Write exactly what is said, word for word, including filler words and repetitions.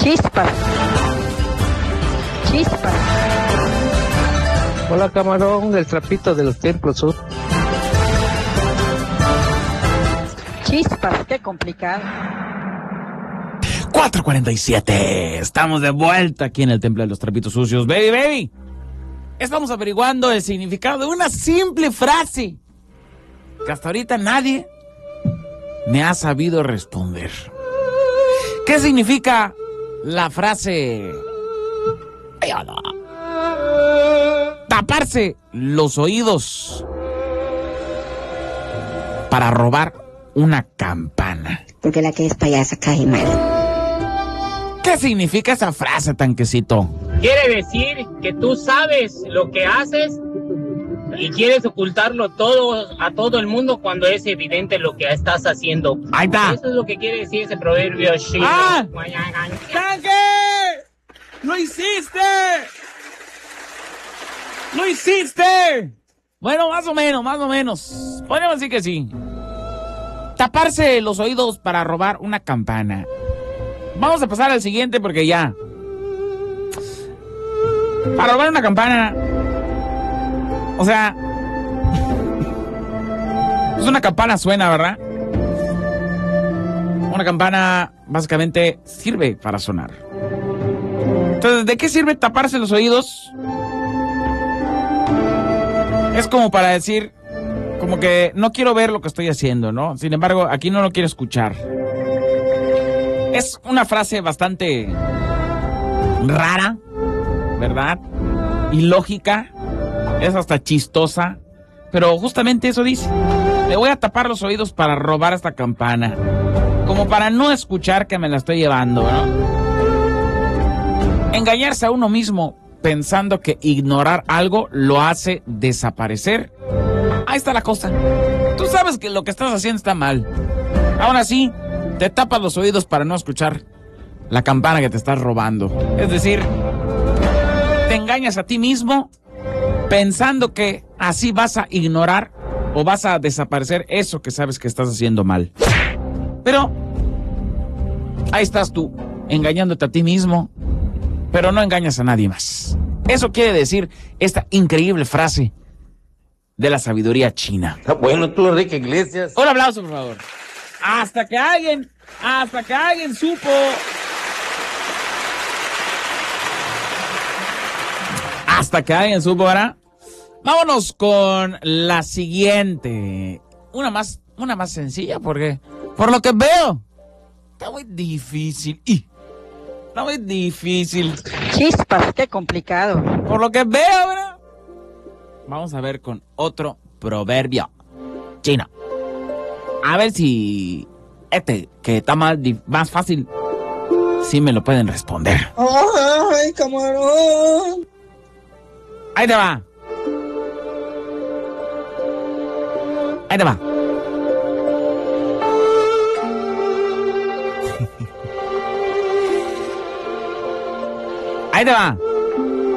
Chispas. Chispas. Hola, camarón, el trapito de los templos sur. Chispas, qué complicado. cuatro cuarenta y siete. Estamos de vuelta aquí en el Templo de los Trapitos Sucios. Baby, baby. Estamos averiguando el significado de una simple frase que hasta ahorita nadie me ha sabido responder. ¿Qué significa la frase? Taparse los oídos para robar una campana. Porque la que es payasa cae mal. ¿Qué significa esa frase, tanquecito? Quiere decir que tú sabes lo que haces y quieres ocultarlo todo a todo el mundo cuando es evidente lo que estás haciendo. Ahí está. Eso es lo que quiere decir ese proverbio chino. ¡Ah! ¡Tanque! ¡Lo hiciste! ¡Lo hiciste! Bueno, más o menos, más o menos. Podríamos decir que sí. Taparse los oídos para robar una campana. Vamos a pasar al siguiente porque ya. Para robar una campana. O sea, pues una campana suena, ¿verdad? Una campana básicamente sirve para sonar. Entonces, ¿de qué sirve taparse los oídos? Es como para decir, como que no quiero ver lo que estoy haciendo, ¿no? Sin embargo, aquí no lo quiero escuchar. Es una frase bastante rara, ¿verdad? Ilógica. Es hasta chistosa. Pero justamente eso dice. Le voy a tapar los oídos para robar esta campana. Como para no escuchar que me la estoy llevando, ¿no? Engañarse a uno mismo pensando que ignorar algo lo hace desaparecer. Ahí está la cosa. Tú sabes que lo que estás haciendo está mal. Aún así, te tapas los oídos para no escuchar la campana que te estás robando. Es decir, te engañas a ti mismo pensando que así vas a ignorar o vas a desaparecer eso que sabes que estás haciendo mal. Pero ahí estás tú, engañándote a ti mismo, pero no engañas a nadie más. Eso quiere decir esta increíble frase de la sabiduría china. Bueno, tú, Enrique Iglesias. Un aplauso, por favor. Hasta que alguien, hasta que alguien supo. Hasta que alguien supo, ¿verdad? Vámonos con la siguiente. Una más, una más sencilla, porque por lo que veo, está muy difícil. Y está muy difícil. Chispas, qué complicado. Por lo que veo, ¿verdad? Vamos a ver con otro proverbio chino. A ver si este, que está más, más fácil, sí me lo pueden responder. ¡Ay, camarón! Ahí te va. Ahí te va. Ahí te va.